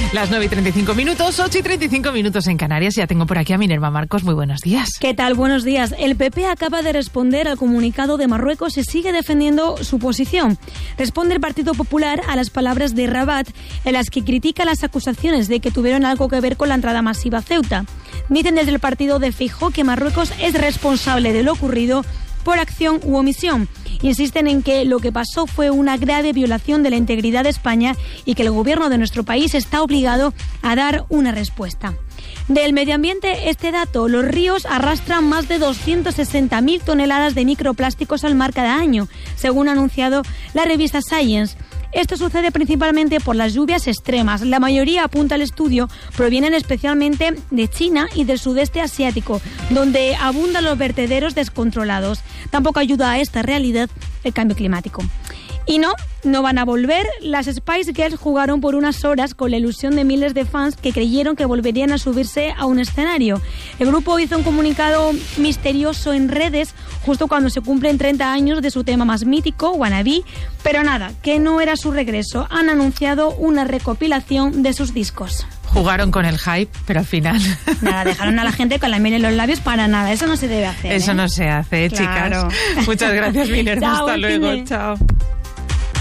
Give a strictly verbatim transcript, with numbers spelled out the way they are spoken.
Las nueve y treinta y cinco minutos, ocho y treinta y cinco minutos en Canarias. Ya tengo por aquí a Minerva Marcos. Muy buenos días. ¿Qué tal? Buenos días. El P P acaba de responder al comunicado de Marruecos y sigue defendiendo su posición. Responde el Partido Popular a las palabras de Rabat, en las que critica las acusaciones de que tuvieron algo que ver con la entrada masiva a Ceuta. Dicen desde el partido de Feijóo que Marruecos es responsable de lo ocurrido por acción u omisión. Insisten en que lo que pasó fue una grave violación de la integridad de España y que el gobierno de nuestro país está obligado a dar una respuesta. Del medio ambiente, este dato: los ríos arrastran más de doscientas sesenta mil toneladas de microplásticos al mar cada año, según ha anunciado la revista Science. Esto sucede principalmente por las lluvias extremas. La mayoría, apunta el estudio, provienen especialmente de China y del sudeste asiático, donde abundan los vertederos descontrolados. Tampoco ayuda a esta realidad el cambio climático. Y no, no van a volver. Las Spice Girls jugaron por unas horas con la ilusión de miles de fans que creyeron que volverían a subirse a un escenario. El grupo hizo un comunicado misterioso en redes justo cuando se cumplen treinta años de su tema más mítico, Wannabe, pero nada, que no era su regreso. Han anunciado una recopilación de sus discos. Jugaron con el hype, pero al final... Nada, dejaron a la gente con la miel en los labios para nada. Eso no se debe hacer. Eso ¿eh? no se hace, Claro. chicas. Muchas gracias, Minerva. Hasta luego. Chao.